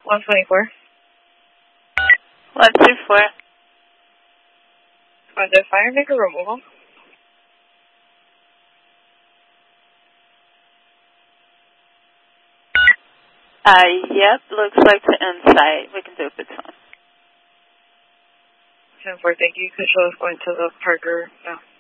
124. 124. The fire maker removal. Yep, looks like the inside. We can do it between. 10-4, thank you. Control is going to the Parker now.